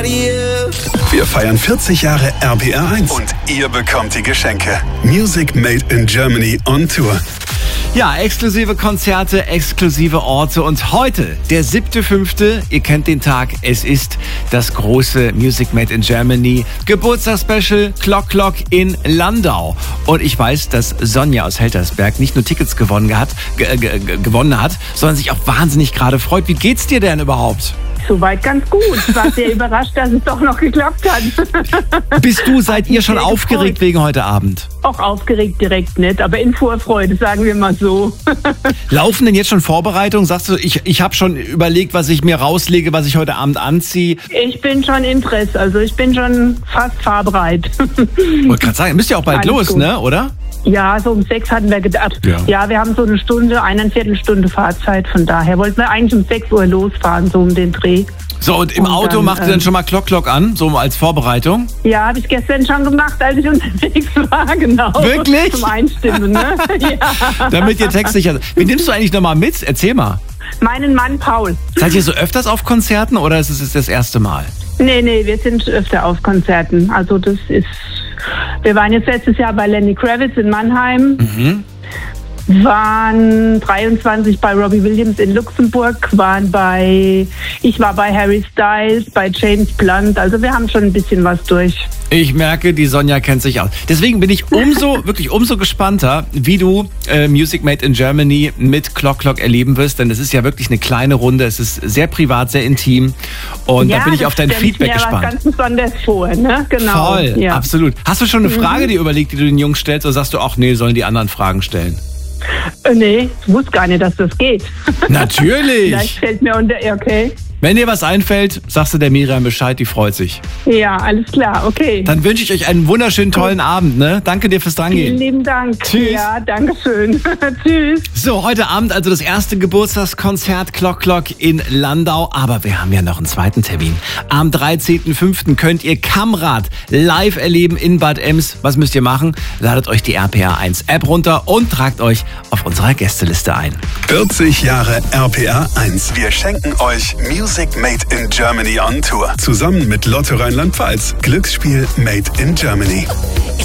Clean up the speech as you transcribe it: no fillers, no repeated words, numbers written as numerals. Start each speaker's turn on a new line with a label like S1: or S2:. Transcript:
S1: Wir feiern 40 Jahre RPR 1 und ihr bekommt die Geschenke. Music Made in Germany on Tour.
S2: Ja, exklusive Konzerte, exklusive Orte und heute, der 7.5., ihr kennt den Tag, es ist das große Music Made in Germany Geburtstagsspecial Clock in Landau. Und ich weiß, dass Sonja aus Heltersberg nicht nur Tickets gewonnen hat, sondern sich auch wahnsinnig gerade freut. Wie geht's dir denn überhaupt?
S3: Soweit ganz gut. Ich war sehr überrascht, dass es doch noch geklappt hat.
S2: Seid ihr schon aufgeregt wegen heute Abend?
S3: Auch aufgeregt direkt nicht, aber in Vorfreude, sagen wir mal so.
S2: Laufen denn jetzt schon Vorbereitungen? Sagst du, ich habe schon überlegt, was ich mir rauslege, was ich heute Abend anziehe?
S3: Ich bin schon im Dress, also ich bin schon fast fahrbereit.
S2: Ich wollte gerade sagen, müsst ihr auch bald los, gut. Ne, oder?
S3: Ja, so um 6 hatten wir gedacht. Ja, wir haben so eine Stunde, 1,25 Stunde Fahrzeit. Von daher wollten wir eigentlich um 6 Uhr losfahren, so um den Dreh.
S2: So, und im Auto dann, macht ihr dann schon mal Clock an, so als Vorbereitung?
S3: Ja, habe ich gestern schon gemacht, als ich unterwegs war, genau.
S2: Wirklich?
S3: Zum Einstimmen, ne? Ja.
S2: Damit ihr textsicher seid. Wen nimmst du eigentlich nochmal mit? Erzähl mal.
S3: Meinen Mann Paul.
S2: Seid ihr so öfters auf Konzerten oder ist es das erste Mal?
S3: Nee, wir sind öfter auf Konzerten. Also wir waren jetzt letztes Jahr bei Lenny Kravitz in Mannheim. Waren 23 bei Robbie Williams in Luxemburg, ich war bei Harry Styles, bei James Blunt, also wir haben schon ein bisschen was durch.
S2: Ich merke, die Sonja kennt sich aus. Deswegen bin ich umso gespannter, wie du Music Made in Germany mit Clock erleben wirst, denn es ist ja wirklich eine kleine Runde, es ist sehr privat, sehr intim und da bin ich auf dein Feedback gespannt. Ja,
S3: das ganz besonders vor, ne? Genau.
S2: Voll, ja. Absolut. Hast du schon eine Frage dir überlegt, die du den Jungs stellst, oder sagst du, ach nee, sollen die anderen Fragen stellen?
S3: Nee, ich wusste gar nicht, dass das geht.
S2: Natürlich.
S3: Vielleicht fällt mir okay.
S2: Wenn dir was einfällt, sagst du der Miriam Bescheid, die freut sich.
S3: Ja, alles klar, okay.
S2: Dann wünsche ich euch einen wunderschönen, tollen Abend, ne? Danke dir fürs Drangehen.
S3: Vielen lieben Dank.
S2: Tschüss.
S3: Ja, danke schön. Tschüss.
S2: So, heute Abend also das erste Geburtstagskonzert Clock in Landau. Aber wir haben ja noch einen zweiten Termin. Am 13.05. könnt ihr Kamrad live erleben in Bad Ems. Was müsst ihr machen? Ladet euch die RPR 1 App runter und tragt euch auf unserer Gästeliste ein.
S1: 40 Jahre RPR 1. Wir schenken euch Music Made in Germany on Tour. Zusammen mit Lotto Rheinland-Pfalz. Glücksspiel Made in Germany.